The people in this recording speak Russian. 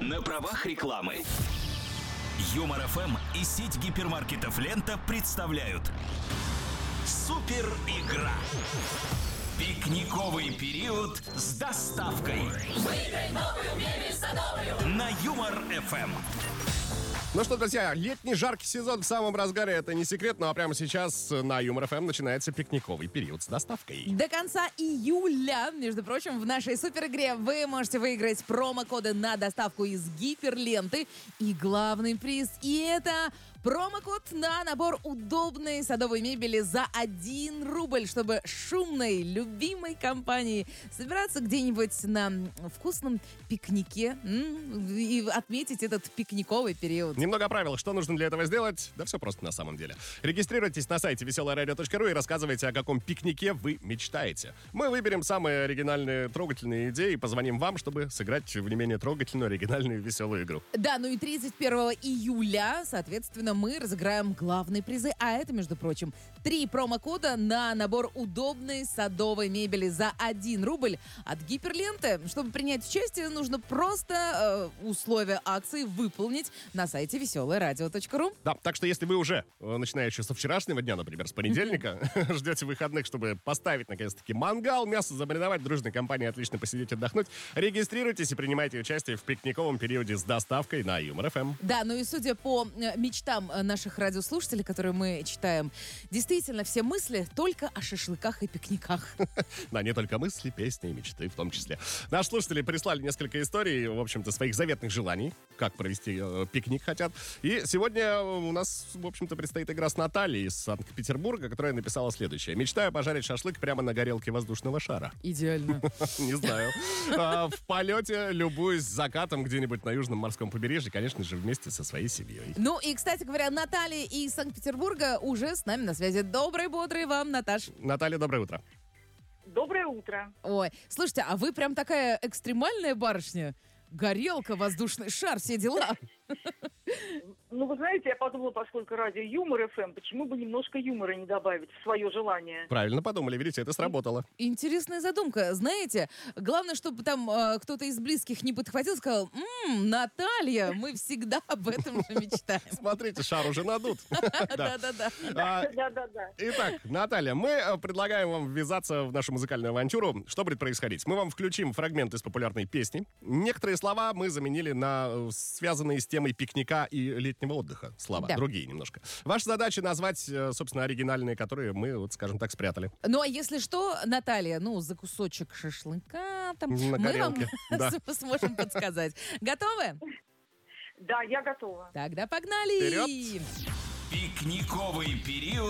на правах рекламы. Юмор ФМ и сеть гипермаркетов «Лента» представляют Супер игра. Пикниковый период с доставкой. Выиграй новую мебель садовую На Юмор ФМ. Ну что, друзья, летний жаркий сезон в самом разгаре, это не секрет, ну а прямо сейчас на Юмор ФМ начинается пикниковый период с доставкой. До конца июля, между прочим, в нашей суперигре вы можете выиграть промокоды на доставку из гиперленты. И главный приз, и это промокод на набор удобной садовой мебели за 1 рубль, чтобы шумной, любимой компании собираться где-нибудь на вкусном пикнике и отметить этот пикниковый период. Немного правил, что нужно для этого сделать? Да все просто на самом деле. Регистрируйтесь на сайте веселорадио.ру и рассказывайте, о каком пикнике вы мечтаете. Мы выберем самые оригинальные, трогательные идеи и позвоним вам, чтобы сыграть в не менее трогательную, оригинальную, веселую игру. Да, ну и 31 июля, соответственно, мы разыграем главные призы. А это, между прочим, 3 промокода на набор удобной садовой мебели за 1 рубль от Гиперленты. Чтобы принять участие, нужно просто условия акции выполнить на сайте веселорадио.ру. Да, так что если вы уже, начиная еще со вчерашнего дня, например, с понедельника, ждете выходных, чтобы поставить, наконец-таки, мангал, мясо замариновать, дружной компанией отлично посидеть, отдохнуть, регистрируйтесь и принимайте участие в пикниковом периоде с доставкой на Юмор ФМ. Да, ну и судя по мечтам наших радиослушателей, которые мы читаем, действительно, все мысли только о шашлыках и пикниках. Да, не только мысли, песни и мечты в том числе. Наши слушатели прислали несколько историй, в общем-то, своих заветных желаний, как провести пикник хотят. И сегодня у нас, в общем-то, предстоит игра с Натальей из Санкт-Петербурга, которая написала следующее. Мечтаю пожарить шашлык прямо на горелке воздушного шара. Идеально. Не знаю. В полете любуюсь закатом где-нибудь на южном морском побережье, конечно же, вместе со своей семьей. Ну и, кстати говоря, Наталья из Санкт-Петербурга уже с нами на связи. Доброй, бодрой вам, Наташ. Наталья, доброе утро. Доброе утро. Ой, слушайте, а вы прям такая экстремальная барышня? Горелка, воздушный шар, все дела. Ну, вы знаете, я подумала, поскольку радио Юмор ФМ, почему бы немножко юмора не добавить в свое желание? Правильно подумали, видите, это сработало. Интересная задумка. Знаете, главное, чтобы там кто-то из близких не подхватил, сказал: Наталья, мы всегда об этом же мечтаем. Смотрите, шар уже надут. Да-да-да. Да-да-да. Итак, Наталья, мы предлагаем вам ввязаться в нашу музыкальную авантюру. Что будет происходить? Мы вам включим фрагмент из популярной песни. Некоторые слова мы заменили на связанные с темой пикника и летнего отдыха слова. Да. Другие немножко. Ваша задача назвать, собственно, оригинальные, которые мы, вот, скажем так, спрятали. Ну, а если что, Наталья, за кусочек шашлыка там На мы вам горелке, да. сможем подсказать. Готовы? Да, я готова. Тогда погнали! Вперед! Пикниковый период